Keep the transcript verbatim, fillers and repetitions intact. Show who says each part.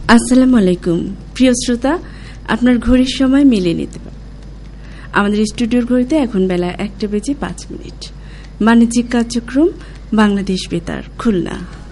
Speaker 1: আসসালামু আলাইকুম প্রিয় শ্রোতা, আপনার ঘড়ির সময় মিলিয়ে নিতে পারে। আমাদের স্টুডিওর ঘড়িতে এখন বেলা একটা বেজে পাঁচ মিনিট। বাণিজ্যিক কার্যক্রম বাংলাদেশ বেতার খুলনা।